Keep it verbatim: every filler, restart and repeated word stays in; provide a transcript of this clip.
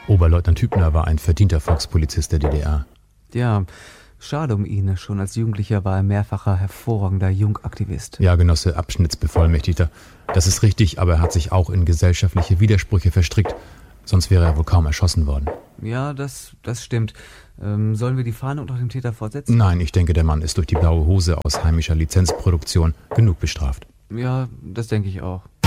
Oberleutnant Hübner war ein verdienter Volkspolizist der D D R. Ja, schade um ihn. Schon als Jugendlicher war er mehrfacher hervorragender Jungaktivist. Ja, Genosse, Abschnittsbevollmächtigter. Das ist richtig, aber er hat sich auch in gesellschaftliche Widersprüche verstrickt. Sonst wäre er wohl kaum erschossen worden. Ja, das, das stimmt. Ähm, sollen wir die Fahndung nach dem Täter fortsetzen? Nein, ich denke, der Mann ist durch die blaue Hose aus heimischer Lizenzproduktion genug bestraft. Ja, das denke ich auch.